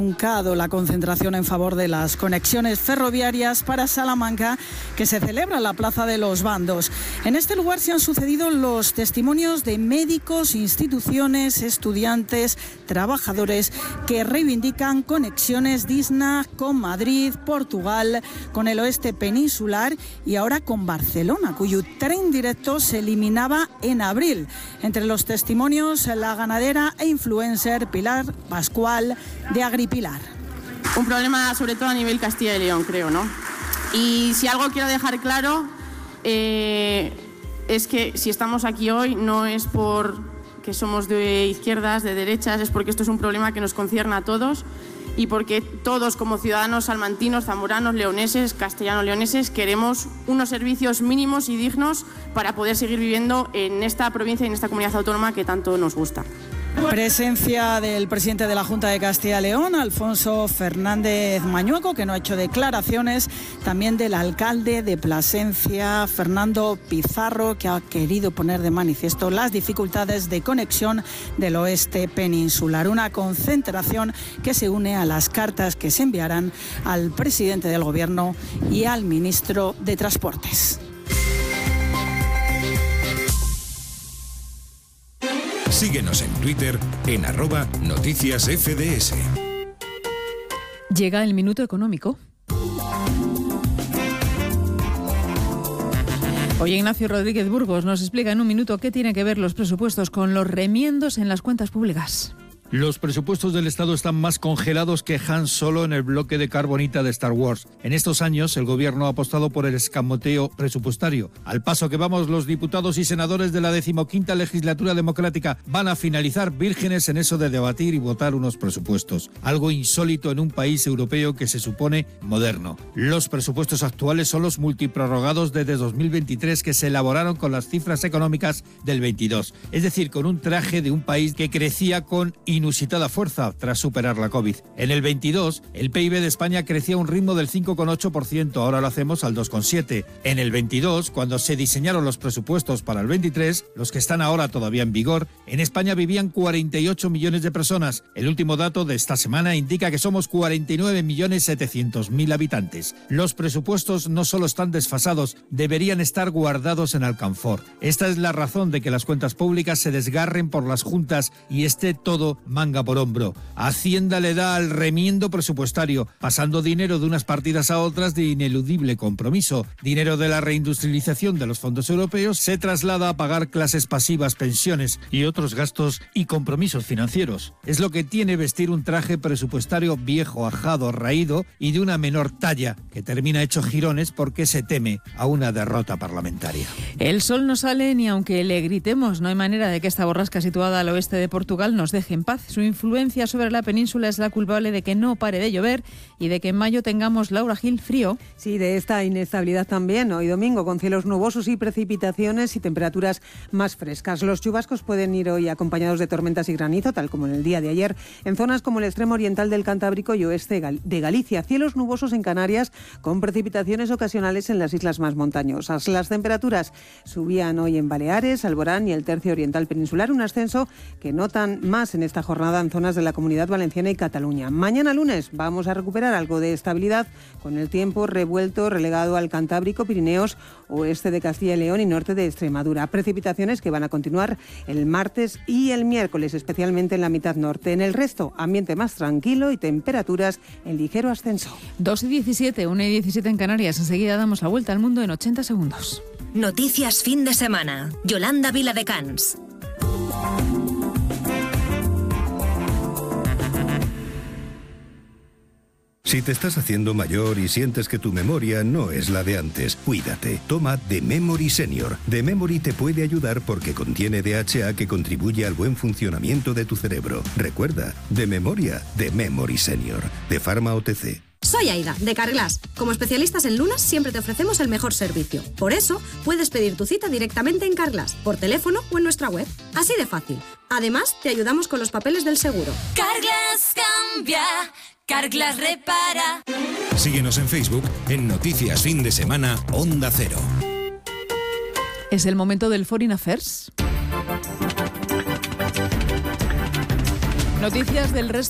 truncado la concentración en favor de las conexiones ferroviarias para Salamanca que se celebra en la Plaza de los Bandos. En este lugar se han sucedido los testimonios de médicos, instituciones, estudiantes, trabajadores que reivindican conexiones dignas con Madrid, Portugal, con el oeste peninsular y ahora con Barcelona, cuyo tren directo se eliminaba en abril. Entre los testimonios, la ganadera e influencer Pilar Pascual de Agripilar. Un problema sobre todo a nivel Castilla y León, creo, ¿no? Y si algo quiero dejar claro es que si estamos aquí hoy no es porque somos de izquierdas, de derechas, es porque esto es un problema que nos concierne a todos y porque todos como ciudadanos salmantinos, zamoranos, leoneses, castellano-leoneses queremos unos servicios mínimos y dignos para poder seguir viviendo en esta provincia y en esta comunidad autónoma que tanto nos gusta. Presencia del presidente de la Junta de Castilla y León, Alfonso Fernández Mañueco, que no ha hecho declaraciones, también del alcalde de Plasencia, Fernando Pizarro, que ha querido poner de manifiesto las dificultades de conexión del oeste peninsular. Una concentración que se une a las cartas que se enviarán al presidente del Gobierno y al ministro de Transportes. Síguenos en Twitter en @noticiasfds. Llega el minuto económico. Hoy Ignacio Rodríguez Burgos nos explica en un minuto qué tiene que ver los presupuestos con los remiendos en las cuentas públicas. Los presupuestos del Estado están más congelados que Han Solo en el bloque de carbonita de Star Wars. En estos años, el Gobierno ha apostado por el escamoteo presupuestario. Al paso que vamos, los diputados y senadores de la 15ª legislatura democrática van a finalizar vírgenes en eso de debatir y votar unos presupuestos. Algo insólito en un país europeo que se supone moderno. Los presupuestos actuales son los multiprorrogados desde 2023 que se elaboraron con las cifras económicas del 22. Es decir, con un traje de un país que crecía con inusitada fuerza tras superar la COVID. En el 22, el PIB de España crecía a un ritmo del 5,8%, ahora lo hacemos al 2,7%. En el 22, cuando se diseñaron los presupuestos para el 23, los que están ahora todavía en vigor, en España vivían 48 millones de personas. El último dato de esta semana indica que somos 49.700.000 habitantes. Los presupuestos no solo están desfasados, deberían estar guardados en alcanfor. Esta es la razón de que las cuentas públicas se desgarren por las juntas y esté todo manga por hombro. Hacienda le da al remiendo presupuestario, pasando dinero de unas partidas a otras de ineludible compromiso. Dinero de la reindustrialización de los fondos europeos se traslada a pagar clases pasivas, pensiones y otros gastos y compromisos financieros. Es lo que tiene vestir un traje presupuestario viejo, ajado, raído y de una menor talla, que termina hecho jirones porque se teme a una derrota parlamentaria. El sol no sale ni aunque le gritemos. No hay manera de que esta borrasca situada al oeste de Portugal nos deje en paz. Su influencia sobre la península es la culpable de que no pare de llover y de que en mayo tengamos, Laura Gil, frío. Sí, de esta inestabilidad también hoy domingo, con cielos nubosos y precipitaciones y temperaturas más frescas. Los chubascos pueden ir hoy acompañados de tormentas y granizo, tal como en el día de ayer, en zonas como el extremo oriental del Cantábrico y oeste de Galicia. Cielos nubosos en Canarias, con precipitaciones ocasionales en las islas más montañosas. Las temperaturas subían hoy en Baleares, Alborán y el tercio oriental peninsular, un ascenso que notan más en esta jornada en zonas de la Comunidad Valenciana y Cataluña. Mañana lunes vamos a recuperar algo de estabilidad con el tiempo revuelto, relegado al Cantábrico, Pirineos, oeste de Castilla y León y norte de Extremadura. Precipitaciones que van a continuar el martes y el miércoles, especialmente en la mitad norte. En el resto, ambiente más tranquilo y temperaturas en ligero ascenso. 2:17, 1:17 en Canarias. Enseguida damos la vuelta al mundo en 80 segundos. Noticias fin de semana. Yolanda Viladecans. Si te estás haciendo mayor y sientes que tu memoria no es la de antes, cuídate. Toma The Memory Senior. The Memory te puede ayudar porque contiene DHA que contribuye al buen funcionamiento de tu cerebro. Recuerda, de memoria, The Memory Senior, de Pharma OTC. Soy Aida, de Carglass. Como especialistas en lunas siempre te ofrecemos el mejor servicio. Por eso, puedes pedir tu cita directamente en Carglass, por teléfono o en nuestra web. Así de fácil. Además, te ayudamos con los papeles del seguro. Carglass cambia, Carglass repara. Síguenos en Facebook en Noticias Fin de Semana Onda Cero. Es el momento del Foreign Affairs. Noticias del resto.